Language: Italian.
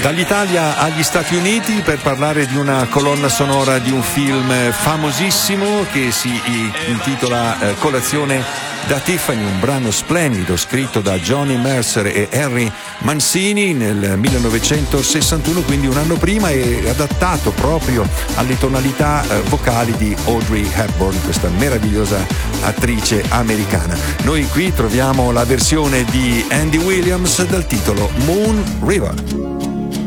Dall'Italia agli Stati Uniti per parlare di una colonna sonora di un film famosissimo che si intitola Colazione da Tiffany, un brano splendido scritto da Johnny Mercer e Henry Mancini nel 1961, quindi un anno prima, e adattato proprio alle tonalità vocali di Audrey Hepburn, questa meravigliosa attrice americana. Noi qui troviamo la versione di Andy Williams dal titolo Moon River.